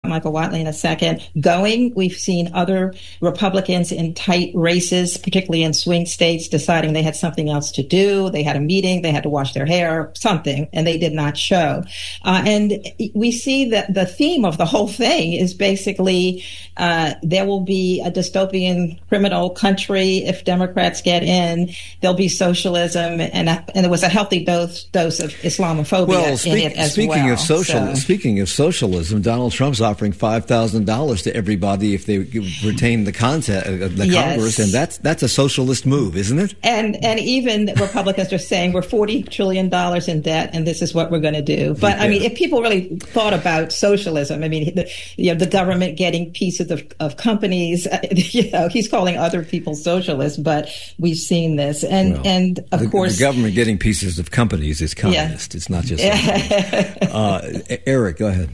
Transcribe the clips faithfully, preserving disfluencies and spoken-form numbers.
Michael Whatley in a second, going. We've seen other Republicans in tight races, particularly in swing states, deciding they had something else to do. They had a meeting, they had to wash their hair, something, and they did not show. Uh, and we see that the theme of the whole thing is basically uh, there will be a dystopian criminal country if Democrats get in. There'll be socialism, and, and there was a healthy dose, dose of Islamophobia well, speak, in it as speaking well. Of social, so. Speaking of socialism, Donald Trump's offering five thousand dollars to everybody if they retain the, content, uh, the yes. Congress, and that's that's a socialist move, isn't it? And and even Republicans are saying we're forty trillion dollars in debt, and this is what we're going to do. But yeah. I mean, if people really thought about socialism, I mean, the, you know, the government getting pieces of, of companies, uh, you know, he's calling other people socialists, but we've seen this, and well, and of the, course, the government getting pieces of companies is communist. Yeah. It's not just. uh, Eric, go ahead.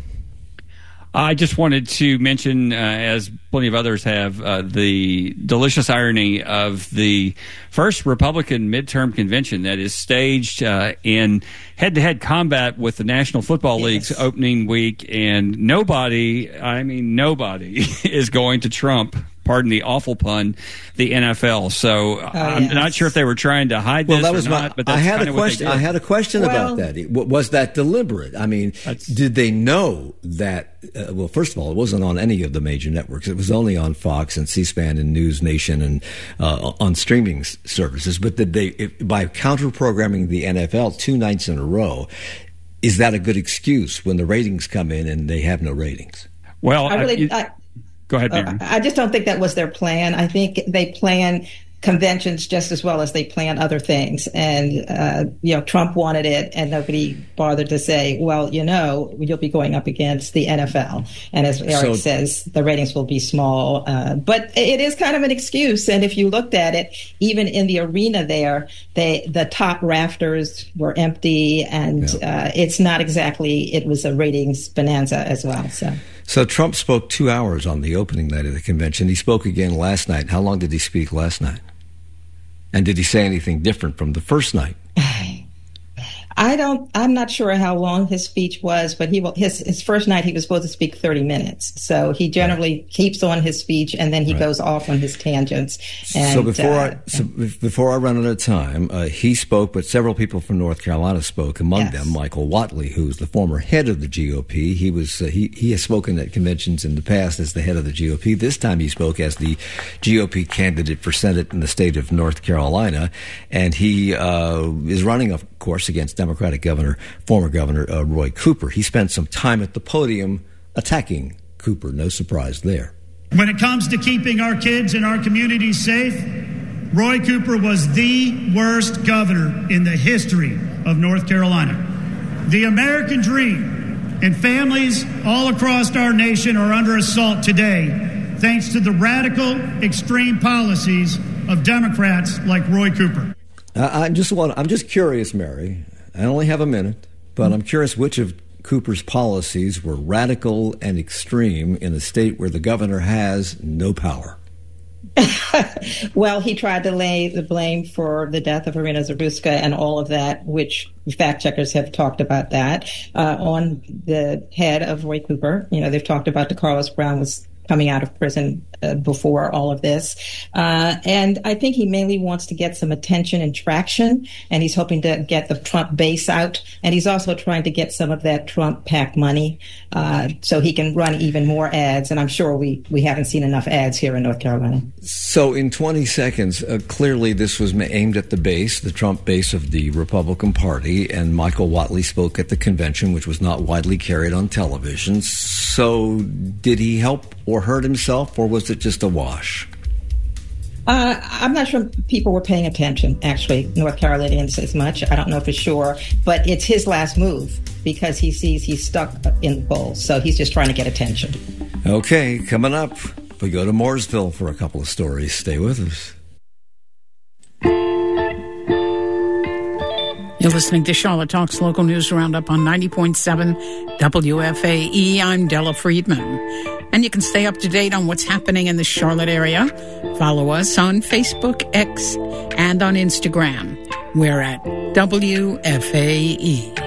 I just wanted to mention, uh, as plenty of others have, uh, the delicious irony of the first Republican midterm convention that is staged uh, in head-to-head combat with the National Football yes. League's opening week, and nobody, I mean nobody, is going to trump, pardon the awful pun, the N F L. So oh, I'm yes. not sure if they were trying to hide well, this that was or my, not, but that's I had kind a of what question. they did. I had a question well, about that. Was that deliberate? I mean, did they know that? Uh, well, first of all, it wasn't on any of the major networks. It was only on Fox and C-SPAN and News Nation and uh, on streaming s- services. But did they, if, by counter-programming the N F L two nights in a row, is that a good excuse when the ratings come in and they have no ratings? Well, I really. I, I, Go ahead, Mary. Uh, I just don't think that was their plan. I think they plan conventions just as well as they plan other things. And, uh, you know, Trump wanted it, and nobody bothered to say, well, you know, you'll be going up against the N F L. And as Eric so, says, the ratings will be small. Uh, but it is kind of an excuse. And if you looked at it, even in the arena there, they the top rafters were empty. And yeah. uh, it's not exactly, it was a ratings bonanza as well. So. So Trump spoke two hours on the opening night of the convention. He spoke again last night. How long did he speak last night? And did he say anything different from the first night? I don't, I'm not sure how long his speech was, but he his his first night he was supposed to speak thirty minutes. So he generally right. keeps on his speech, and then he right. goes off on his tangents. And, so before uh, I so yeah. before I run out of time, uh, he spoke, but several people from North Carolina spoke. Among yes. them, Michael Whatley, who's the former head of the G O P. He was uh, he he has spoken at conventions in the past as the head of the G O P. This time he spoke as the G O P candidate for Senate in the state of North Carolina, and he uh, is running, of course, against Democratic Governor, former Governor uh, Roy Cooper. He spent some time at the podium attacking Cooper. No surprise there. When it comes to keeping our kids and our communities safe, Roy Cooper was the worst governor in the history of North Carolina. The American dream and families all across our nation are under assault today, thanks to the radical, extreme policies of Democrats like Roy Cooper. I, I just want, I'm just curious, Mary. I only have a minute, but I'm curious which of Cooper's policies were radical and extreme in a state where the governor has no power. Well, he tried to lay the blame for the death of Irina Zaruska and all of that, which fact checkers have talked about that, uh, on the head of Roy Cooper. You know, they've talked about the Carlos Brown was coming out of prison uh, before all of this. Uh, and I think he mainly wants to get some attention and traction, and he's hoping to get the Trump base out. And he's also trying to get some of that Trump PAC money uh, so he can run even more ads. And I'm sure we, we haven't seen enough ads here in North Carolina. So in twenty seconds, uh, clearly this was aimed at the base, the Trump base of the Republican Party, and Michael Whatley spoke at the convention, which was not widely carried on television. So did he help or hurt himself, or was it just a wash? Uh, I'm not sure people were paying attention, actually, North Carolinians as much. I don't know for sure, but it's his last move because he sees he's stuck in the polls. So he's just trying to get attention. Okay, coming up, we go to Mooresville for a couple of stories. Stay with us. You're listening to Charlotte Talks Local News Roundup on ninety point seven W F A E. I'm Della Friedman. And you can stay up to date on what's happening in the Charlotte area. Follow us on Facebook, X, and on Instagram. We're at W F A E.